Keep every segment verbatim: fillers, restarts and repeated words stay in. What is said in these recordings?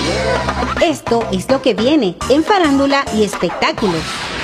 Esto es lo que viene en farándula y espectáculos.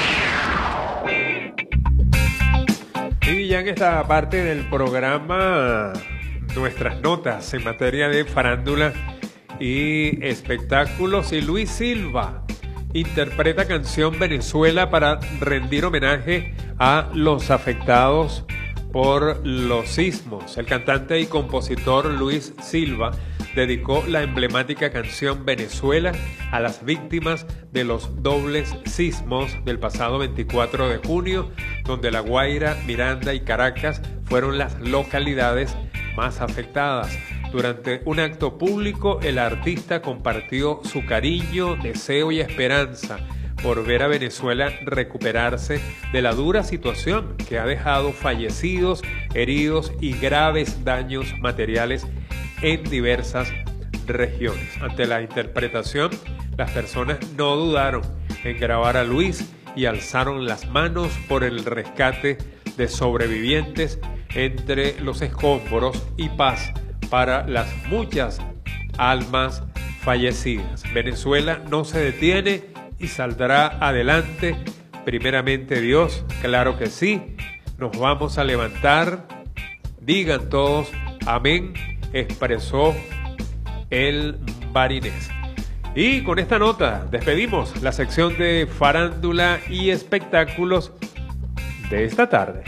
Y ya en esta parte del programa, nuestras notas en materia de farándula y espectáculos. Y Luis Silva interpreta canción Venezuela para rendir homenaje a los afectados por los sismos. El cantante y compositor Luis Silva dedicó la emblemática canción Venezuela a las víctimas de los dobles sismos del pasado veinticuatro de junio, donde La Guaira, Miranda y Caracas fueron las localidades más afectadas. Durante un acto público, el artista compartió su cariño, deseo y esperanza por ver a Venezuela recuperarse de la dura situación que ha dejado fallecidos, heridos y graves daños materiales en diversas regiones. Ante la interpretación, las personas no dudaron en grabar a Luis y alzaron las manos por el rescate de sobrevivientes entre los escombros y paz para las muchas almas fallecidas. Venezuela no se detiene y saldrá adelante, primeramente Dios, claro que sí. Nos vamos a levantar, digan todos amén, expresó el barinés. Y con esta nota despedimos la sección de farándula y espectáculos de esta tarde.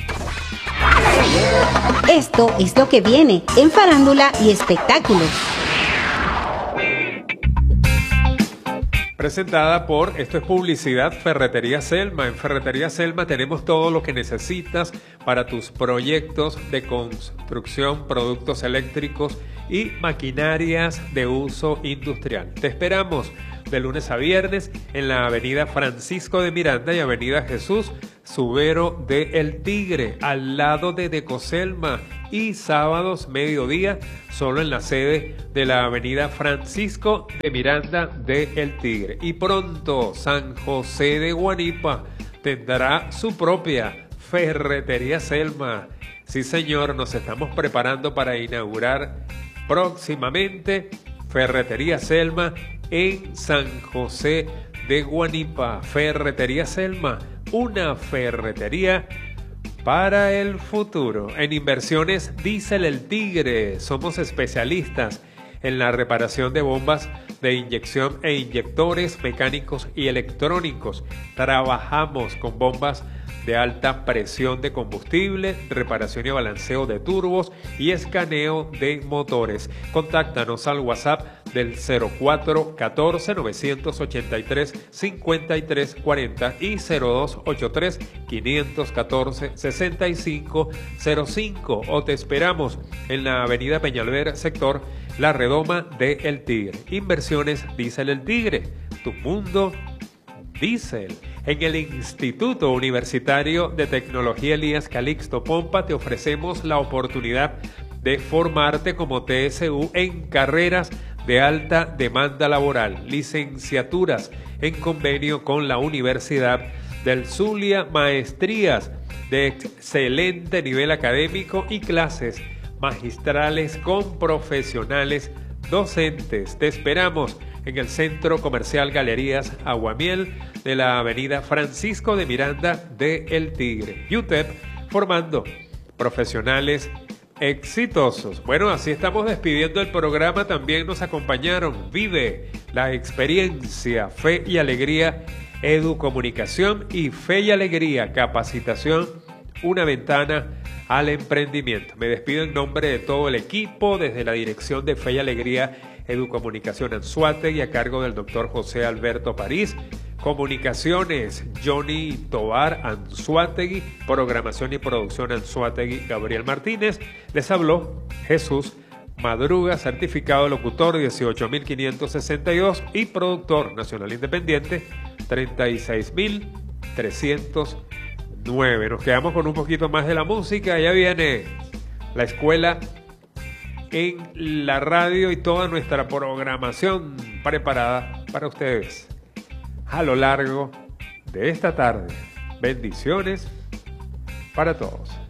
Esto es lo que viene en farándula y espectáculos. Presentada por, esto es publicidad, Ferretería Selma. En Ferretería Selma tenemos todo lo que necesitas para tus proyectos de construcción, productos eléctricos y maquinarias de uso industrial. Te esperamos de lunes a viernes en la avenida Francisco de Miranda y avenida Jesús Subero de El Tigre, al lado de Decoselma, y sábados mediodía solo en la sede de la avenida Francisco de Miranda de El Tigre. Y pronto San José de Guanipa tendrá su propia Ferretería Selma. Sí, señor, nos estamos preparando para inaugurar próximamente Ferretería Selma en San José de Guanipa. Ferretería Selma, una ferretería para el futuro. En Inversiones Diesel El Tigre somos especialistas en la reparación de bombas de inyección e inyectores mecánicos y electrónicos. Trabajamos con bombas de alta presión de combustible, reparación y balanceo de turbos y escaneo de motores. Contáctanos al WhatsApp del cero cuatro uno cuatro, nueve ocho tres, cinco tres cuatro cero y cero dos ocho tres, cinco uno cuatro, seis cinco cero cinco, o te esperamos en la avenida Peñalver, sector La Redoma de El Tigre. Inversiones Diesel El Tigre, tu mundo diésel. En el Instituto Universitario de Tecnología Elías Calixto Pompa te ofrecemos la oportunidad de formarte como T S U en carreras de alta demanda laboral, licenciaturas en convenio con la Universidad del Zulia, maestrías de excelente nivel académico y clases magistrales con profesionales docentes. Te esperamos en el Centro Comercial Galerías Aguamiel de la avenida Francisco de Miranda de El Tigre. U T E P, formando profesionales exitosos. Bueno, así estamos despidiendo el programa. También nos acompañaron Vive la Experiencia, Fe y Alegría, Educomunicación y Fe y Alegría, Capacitación, una ventana al emprendimiento. Me despido en nombre de todo el equipo, desde la dirección de Fe y Alegría, Educomunicación Anzoátegui, a cargo del doctor José Alberto París. Comunicaciones, Johnny Tobar Anzoátegui. Programación y producción Anzoátegui, Gabriel Martínez. Les habló Jesús Madruga, certificado locutor dieciocho mil quinientos sesenta y dos y productor nacional independiente treinta y seis mil trescientos nueve. Nos quedamos con un poquito más de la música. Ya viene la escuela en la radio y toda nuestra programación preparada para ustedes a lo largo de esta tarde. Bendiciones para todos.